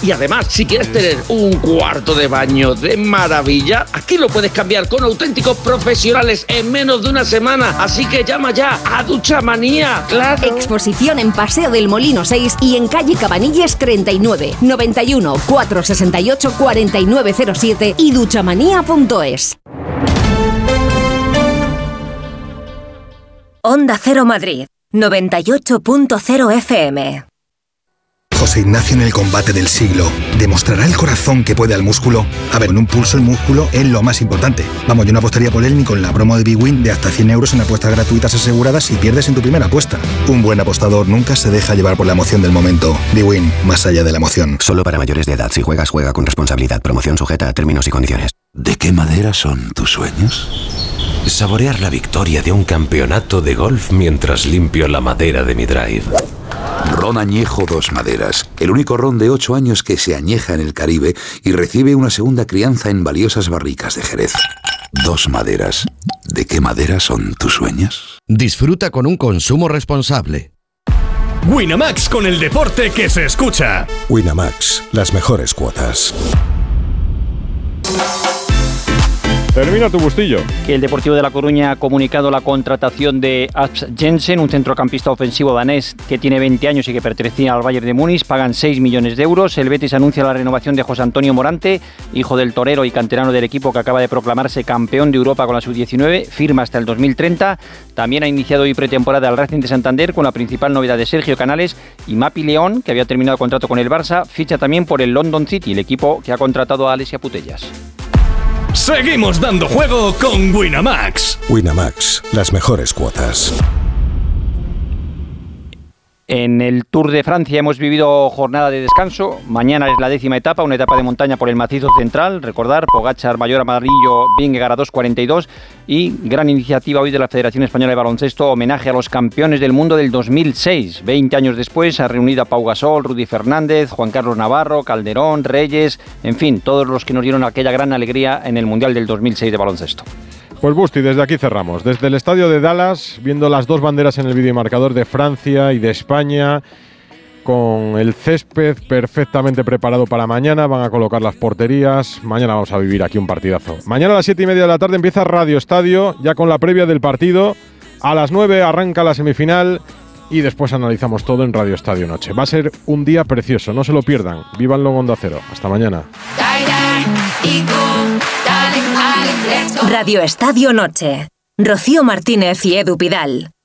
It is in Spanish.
Y además, si quieres tener un cuarto de baño de maravilla, aquí lo puedes cambiar con auténticos profesionales en menos de una semana. Así que llama ya a Duchamanía. ¡Claro! Exposición en Paseo del Molino 6 y en calle Cabanilles 39, 91 468 4907 y duchamanía.es. Onda Cero Madrid, 98.0 FM. José Ignacio en el combate del siglo. ¿Demostrará el corazón que puede al músculo? A ver, en un pulso el músculo es lo más importante. Vamos, yo no apostaría por él ni con la promo de BWin de hasta 100 euros en apuestas gratuitas aseguradas si pierdes en tu primera apuesta. Un buen apostador nunca se deja llevar por la emoción del momento. BWin, más allá de la emoción. Solo para mayores de edad. Si juegas, juega con responsabilidad. Promoción sujeta a términos y condiciones. ¿De qué madera son tus sueños? Saborear la victoria de un campeonato de golf mientras limpio la madera de mi drive. Ron Añejo Dos Maderas, el único ron de 8 años que se añeja en el Caribe y recibe una segunda crianza en valiosas barricas de Jerez. Dos Maderas. ¿De qué madera son tus sueños? Disfruta con un consumo responsable. Winamax, con el deporte que se escucha. Winamax, las mejores cuotas. Termina tu Bustillo. Que el Deportivo de La Coruña ha comunicado la contratación de Asp Jensen, un centrocampista ofensivo danés que tiene 20 años y que pertenecía al Bayern de Múnich. Pagan 6 millones de euros. El Betis anuncia la renovación de José Antonio Morante, hijo del torero y canterano del equipo que acaba de proclamarse campeón de Europa con la Sub-19. Firma hasta el 2030. También ha iniciado hoy pretemporada el Racing de Santander con la principal novedad de Sergio Canales y Mapi León, que había terminado contrato con el Barça, ficha también por el London City, el equipo que ha contratado a Alessia Putellas. Seguimos dando juego con Winamax. Winamax, las mejores cuotas. En el Tour de Francia hemos vivido jornada de descanso. Mañana es la 10ª etapa, una etapa de montaña por el macizo central. Recordar, Pogačar, Mayor Amarillo, Vingegaard a 2:42. Y gran iniciativa hoy de la Federación Española de Baloncesto, homenaje a los campeones del mundo del 2006. 20 años después ha reunido a Pau Gasol, Rudy Fernández, Juan Carlos Navarro, Calderón, Reyes, en fin, todos los que nos dieron aquella gran alegría en el Mundial del 2006 de baloncesto. Pues Busti, desde aquí cerramos. Desde el estadio de Dallas, viendo las dos banderas en el videomarcador de Francia y de España, con el césped perfectamente preparado para mañana, van a colocar las porterías. Mañana vamos a vivir aquí un partidazo. Mañana a las 7:30 de la tarde empieza Radio Estadio, ya con la previa del partido. A las 9 arranca la semifinal y después analizamos todo en Radio Estadio Noche. Va a ser un día precioso, no se lo pierdan. Vívanlo en Onda Cero. Hasta mañana. Radio Estadio Noche. Rocío Martínez y Edu Pidal.